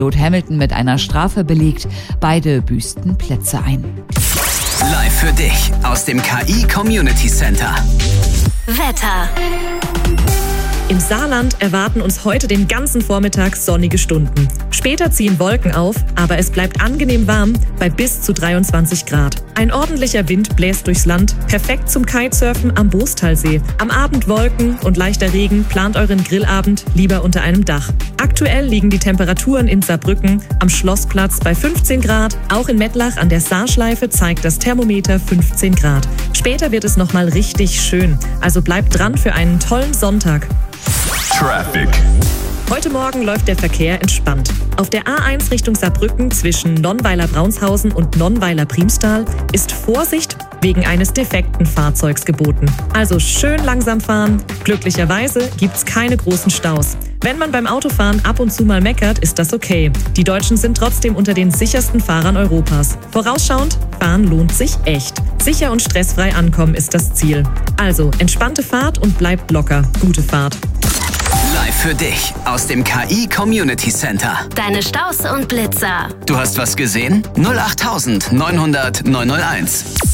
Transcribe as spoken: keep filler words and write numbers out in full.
Lewis Hamilton mit einer Strafe belegt. Beide büßten Plätze ein. Live für dich aus dem K I Community Center. Wetter. Im Saarland erwarten uns heute den ganzen Vormittag sonnige Stunden. Später ziehen Wolken auf, aber es bleibt angenehm warm bei bis zu dreiundzwanzig Grad. Ein ordentlicher Wind bläst durchs Land, perfekt zum Kitesurfen am Boostalsee. Am Abend Wolken und leichter Regen, plant euren Grillabend lieber unter einem Dach. Aktuell liegen die Temperaturen in Saarbrücken am Schlossplatz bei fünfzehn Grad. Auch in Mettlach an der Saarschleife zeigt das Thermometer fünfzehn Grad. Später wird es nochmal richtig schön, also bleibt dran für einen tollen Sonntag. Traffic. Heute Morgen läuft der Verkehr entspannt. Auf der A eins Richtung Saarbrücken zwischen Nonnweiler-Braunshausen und Nonnweiler-Priemstal ist Vorsicht wegen eines defekten Fahrzeugs geboten. Also schön langsam fahren. Glücklicherweise gibt's keine großen Staus. Wenn man beim Autofahren ab und zu mal meckert, ist das okay. Die Deutschen sind trotzdem unter den sichersten Fahrern Europas. Vorausschauend, fahren lohnt sich echt. Sicher und stressfrei ankommen ist das Ziel. Also entspannte Fahrt und bleibt locker. Gute Fahrt. Live für dich aus dem K I Community Center. Deine Staus und Blitzer. Du hast was gesehen? null acht neunhundert neunhunderт neunhunderteins.